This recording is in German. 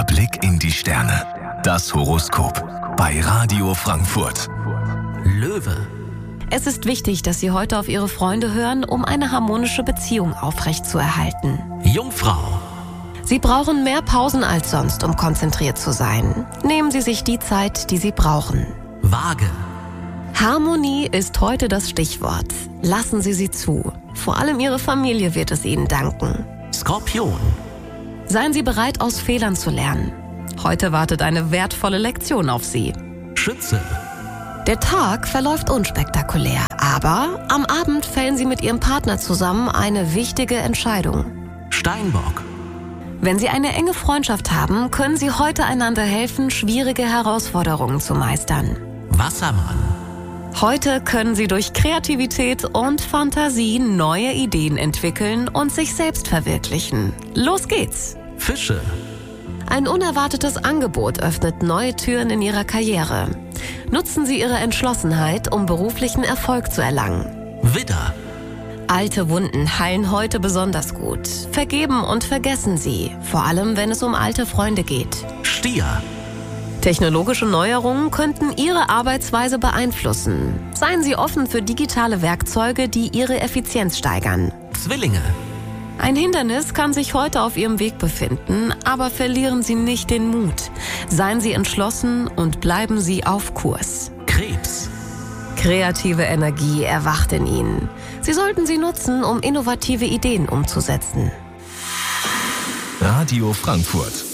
Der Blick in die Sterne. Das Horoskop bei Radio Frankfurt. Löwe. Es ist wichtig, dass Sie heute auf Ihre Freunde hören, um eine harmonische Beziehung aufrechtzuerhalten. Jungfrau. Sie brauchen mehr Pausen als sonst, um konzentriert zu sein. Nehmen Sie sich die Zeit, die Sie brauchen. Waage. Harmonie ist heute das Stichwort. Lassen Sie sie zu. Vor allem Ihre Familie wird es Ihnen danken. Skorpion. Seien Sie bereit, aus Fehlern zu lernen. Heute wartet eine wertvolle Lektion auf Sie. Schütze. Der Tag verläuft unspektakulär, aber am Abend fällen Sie mit Ihrem Partner zusammen eine wichtige Entscheidung. Steinbock. Wenn Sie eine enge Freundschaft haben, können Sie heute einander helfen, schwierige Herausforderungen zu meistern. Wassermann. Heute können Sie durch Kreativität und Fantasie neue Ideen entwickeln und sich selbst verwirklichen. Los geht's! Fische. Ein unerwartetes Angebot öffnet neue Türen in Ihrer Karriere. Nutzen Sie Ihre Entschlossenheit, um beruflichen Erfolg zu erlangen. Widder. Alte Wunden heilen heute besonders gut. Vergeben und vergessen Sie, vor allem wenn es um alte Freunde geht. Stier. Technologische Neuerungen könnten Ihre Arbeitsweise beeinflussen. Seien Sie offen für digitale Werkzeuge, die Ihre Effizienz steigern. Zwillinge. Ein Hindernis kann sich heute auf Ihrem Weg befinden, aber verlieren Sie nicht den Mut. Seien Sie entschlossen und bleiben Sie auf Kurs. Krebs. Kreative Energie erwacht in Ihnen. Sie sollten sie nutzen, um innovative Ideen umzusetzen. Radio Frankfurt.